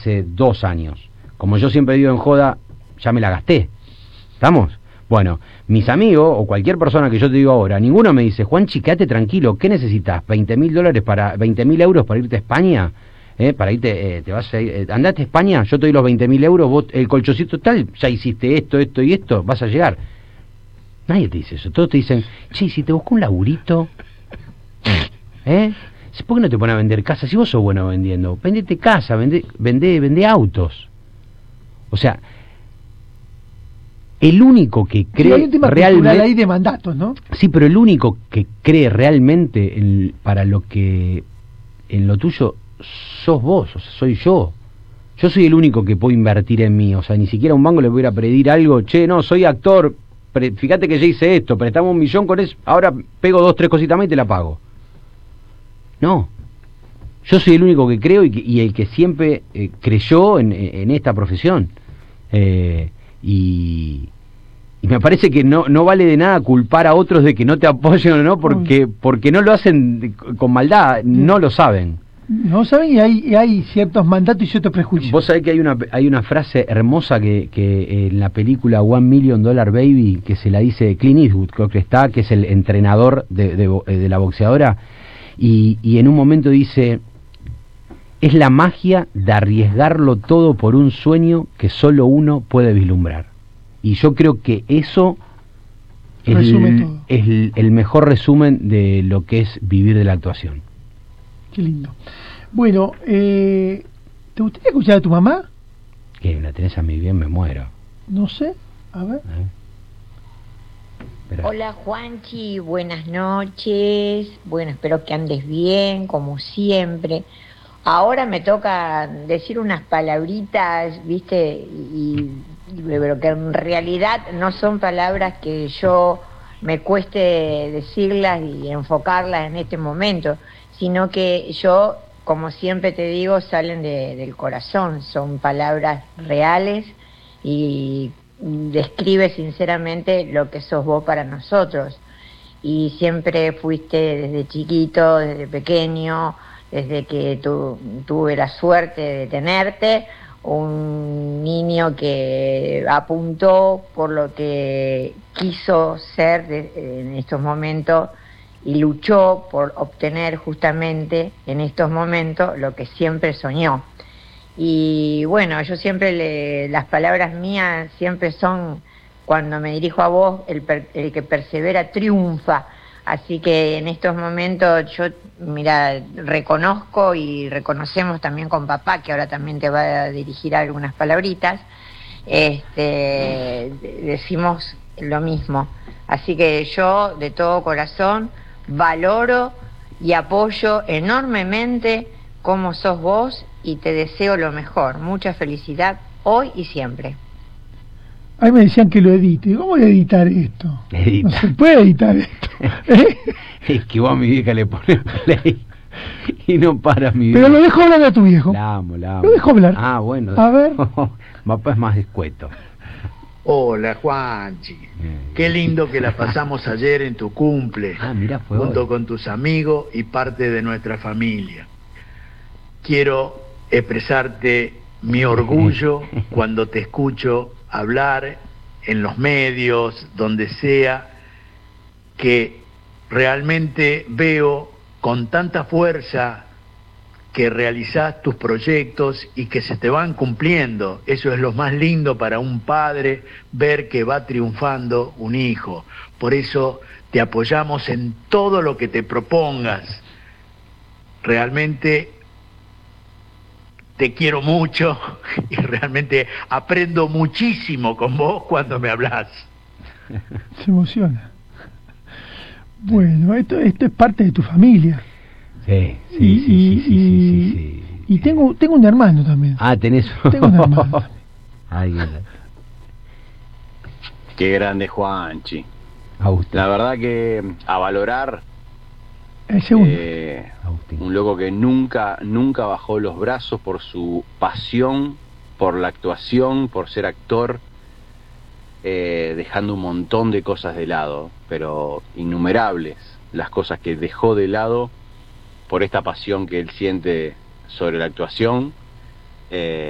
hace 2 años. Como yo siempre digo en joda, ya me la gasté. ¿Estamos? Bueno, mis amigos o cualquier persona que yo te digo ahora, ninguno me dice, Juanchi, quédate tranquilo, ¿qué necesitas? $20.000 euros para irte a España? Para irte, te vas a ir, andate a España, yo te doy los 20.000 euros, vos, el colchoncito tal, ya hiciste esto y esto, vas a llegar. Nadie te dice eso, todos te dicen, che, si te busco un laburito, ¿por qué no te pones a vender casas? Si vos sos bueno vendiendo, vendete casa, vendé autos. O sea, el único que cree realmente... La ley de mandatos, ¿no? Sí, pero el único que cree realmente para lo que... en lo tuyo sos vos, o sea, soy yo. Yo soy el único que puedo invertir en mí, o sea, ni siquiera a un banco le voy a pedir algo, che, no, soy actor, fíjate que ya hice esto, prestamos 1.000.000 con eso, ahora pego 2, 3 cositas más y te la pago. No. Yo soy el único que creo y el que siempre creyó en esta profesión. Y me parece que no vale de nada culpar a otros de que no te apoyen o no, porque no lo hacen con maldad, no lo saben. No saben y hay ciertos mandatos y ciertos prejuicios. Vos sabés que hay una frase hermosa que en la película $1 Million Baby, que se la dice Clint Eastwood, creo que está, que es el entrenador de la boxeadora, y en un momento dice... Es la magia de arriesgarlo todo por un sueño que solo uno puede vislumbrar. Y yo creo que eso es el mejor resumen de lo que es vivir de la actuación. Qué lindo. Bueno, ¿te gustaría escuchar a tu mamá? Que la tenés a mi bien, me muero. No sé, a ver. Hola Juanchi, buenas noches. Bueno, espero que andes bien, como siempre. Ahora me toca decir unas palabritas, ¿viste? Pero que en realidad no son palabras que yo me cueste decirlas y enfocarlas en este momento, sino que yo, como siempre te digo, salen del corazón, son palabras reales y describe sinceramente lo que sos vos para nosotros. Y siempre fuiste desde chiquito, desde pequeño, desde que tuve la suerte de tenerte, un niño que apuntó por lo que quiso ser en estos momentos y luchó por obtener justamente en estos momentos lo que siempre soñó. Y bueno, yo siempre las palabras mías siempre son, cuando me dirijo a vos, el que persevera triunfa. Así que en estos momentos yo, mira, reconozco y reconocemos también con papá, que ahora también te va a dirigir algunas palabritas, decimos lo mismo. Así que yo, de todo corazón, valoro y apoyo enormemente cómo sos vos y te deseo lo mejor. Mucha felicidad hoy y siempre. A mí me decían que lo edite. ¿Cómo voy a editar esto? Edita. No se puede editar esto. Es que vos a mi vieja le pones play y no para mi vieja. Pero lo dejo hablar a tu viejo. La amo. Lo dejo hablar. Ah, bueno. A ver. Papá es más escueto. Hola Juanchi, qué lindo que la pasamos ayer en tu cumple, mirá, fue junto hoy. con tus amigos y parte de nuestra familia. Quiero expresarte mi orgullo cuando te escucho hablar en los medios, donde sea, que realmente veo con tanta fuerza que realizás tus proyectos y que se te van cumpliendo. Eso es lo más lindo para un padre, ver que va triunfando un hijo. Por eso te apoyamos en todo lo que te propongas. Realmente te quiero mucho y realmente aprendo muchísimo con vos cuando me hablas. Se emociona. Bueno, esto es parte de tu familia. Sí. Y tengo un hermano también. Ah, tenés. Tengo un hermano. Ay, qué grande Juanchi. Agustín. La verdad que a valorar, El segundo. un loco que nunca bajó los brazos por su pasión, por la actuación, por ser actor, dejando un montón de cosas de lado, pero innumerables las cosas que dejó de lado por esta pasión que él siente sobre la actuación.